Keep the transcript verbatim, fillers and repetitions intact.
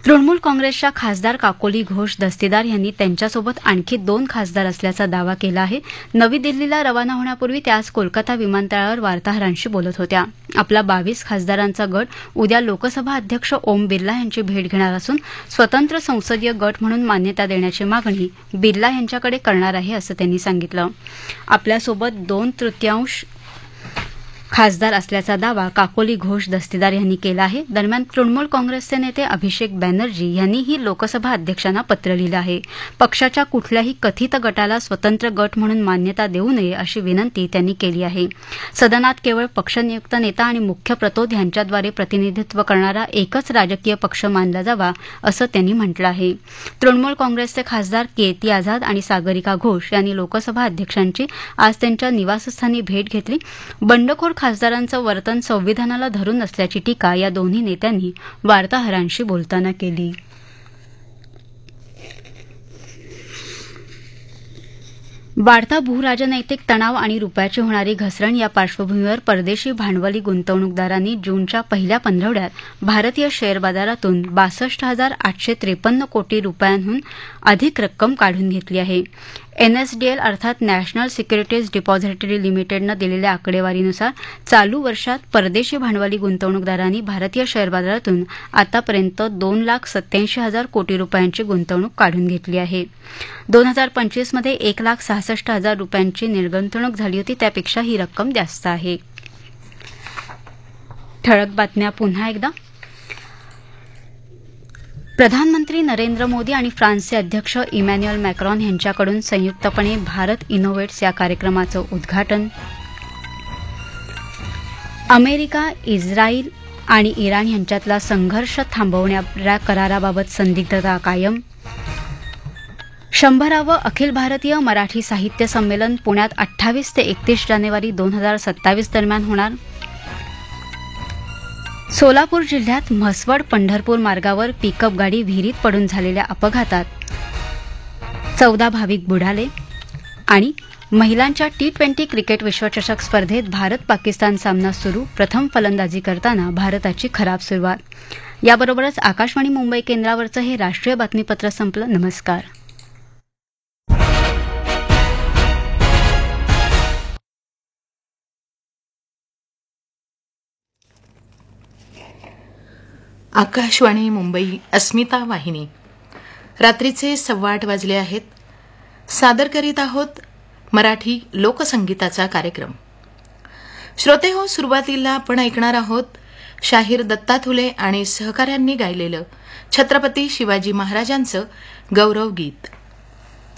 तृणमूल काँग्रेसच्या खासदार काकोली घोष दस्तीदार यांनी त्यांच्यासोबत आणखी दोन खासदार असल्याचा दावा केला आहे. नवी दिल्लीला रवाना होण्यापूर्वी त्या आज कोलकाता विमानतळावर वार्ताहरांशी बोलत होत्या. आपला बावीस खासदारांचा गट उद्या लोकसभा अध्यक्ष ओम बिर्ला यांची भेट घेणार असून स्वतंत्र संसदीय गट म्हणून मान्यता देण्याची मागणी बिर्ला यांच्याकडे करणार आहे असं त्यांनी सांगितलं. आपल्यासोबत दोन तृतीयांश खासदार असल्याचा दावा काकोली घोष दस्तीदार यांनी केला आहे. दरम्यान तृणमूल काँग्रेसचे नेते अभिषेक बॅनर्जी यांनीही लोकसभा अध्यक्षांना पत्र लिहिलं आहे. पक्षाच्या कुठल्याही कथित गटाला स्वतंत्र गट म्हणून मान्यता देऊ नये अशी विनंती त्यांनी केली आहे. सदनात केवळ पक्षनियुक्त नेता आणि मुख्य प्रतोद यांच्याद्वारे प्रतिनिधित्व करणारा एकच राजकीय पक्ष मानला जावा असं त्यांनी म्हटलं आहे. तृणमूल काँग्रेसचे खासदार कीर्ती आझाद आणि सागरिका घोष यांनी लोकसभा अध्यक्षांची आज त्यांच्या निवासस्थानी भेट घेतली. बंडखोर खासदारांचं वर्तन संविधानाला धरून नसल्याची टीका या दोन्ही नेत्यांनी वार्ताहरांशी बोलताना केली. वाढता भूराजनैतिक तणाव आणि रुपयाची होणारी घसरण या पार्श्वभूमीवर परदेशी भांडवली गुंतवणूकदारांनी जूनच्या पहिल्या पंधरवड्यात भारतीय शेअर बाजारातून बासष्ट हजार आठशे त्रेपन्न कोटी रुपयांहून अधिक रक्कम काढून घेतली आहे. एनएसडीएल अर्थात नॅशनल सिक्युरिटीज डिपॉझिटरी लिमिटेडनं दिलेल्या आकडेवारीनुसार चालू वर्षात परदेशी भांडवली गुंतवणूकदारांनी भारतीय शेअर बाजारातून आतापर्यंत दोन लाख सत्याऐंशी हजार कोटी रुपयांची गुंतवणूक काढून घेतली आहे. दोन हजार पंचवीसमध्ये एक लाख सहासष्ट हजार रुपयांची निर्गुंतवणूक झाली होती, त्यापेक्षा ही रक्कम जास्त आहे. ठळक बातम्या पुन्हा एकदा. प्रधानमंत्री नरेंद्र मोदी आणि फ्रान्सचे अध्यक्ष इमॅन्युएल मॅक्रॉन यांच्याकडून संयुक्तपणे भारत इनोव्हेट्स या कार्यक्रमाचं उद्घाटन. अमेरिका, इस्रायल आणि इराण यांच्यातला संघर्ष थांबवणाऱ्या कराराबाबत संदिग्धता कायम. शंभरावं अखिल भारतीय मराठी साहित्य संमेलन पुण्यात अठ्ठावीस ते एकतीस जानेवारी दोन हजार सत्तावीस दरम्यान होणार. सोलापूर जिल्ह्यात म्हसवड पंढरपूर मार्गावर पिकअप गाडी विहिरीत पडून झालेल्या अपघातात चौदा भाविक बुडाले. आणि महिलांच्या टी ट्वेंटी क्रिकेट विश्वचषक स्पर्धेत भारत पाकिस्तान सामना सुरू. प्रथम फलंदाजी करताना भारताची खराब सुरुवात. याबरोबरच आकाशवाणी मुंबई केंद्रावरचं हे राष्ट्रीय बातमीपत्र संपलं. नमस्कार. आकाशवाणी मुंबई अस्मिता वाहिनी. रात्रीचे सव्वा आठ वाजले आहेत. सादर करीत आहोत मराठी लोकसंगीताचा कार्यक्रम. श्रोते हो, सुरुवातीला आपण ऐकणार आहोत शाहीर दत्ताथुले आणि सहकाऱ्यांनी गायलेलं छत्रपती शिवाजी महाराजांचं गौरव गीत.